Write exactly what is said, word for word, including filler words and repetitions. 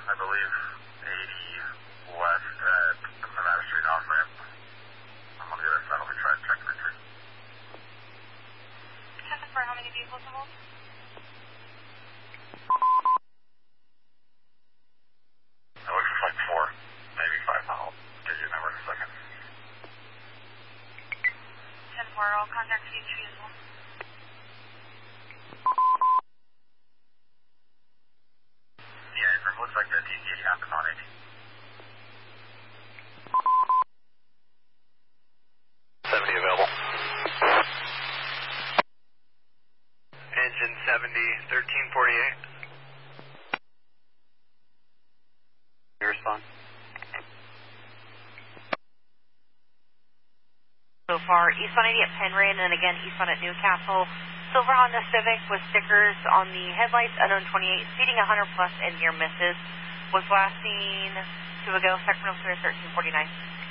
I believe, eighty west at Nevada Street off ramp. I'm on the other side. Let me try to check the retreat. For how many vehicles involved? It looks like four, maybe five. I'll get you a number in a second. ten four, I'll contact C H P as well. Yeah, it looks like the T T happened on eighty. seventy available. Engine seventy, thirteen forty-eight. You respond. So far, eastbound eighty at Penryn, and again eastbound at Newcastle. Silver Honda Civic with stickers on the headlights, unknown twenty-eight, speeding one hundred plus and near misses. Was last seen to a go, Sacramento Clear thirteen forty-nine.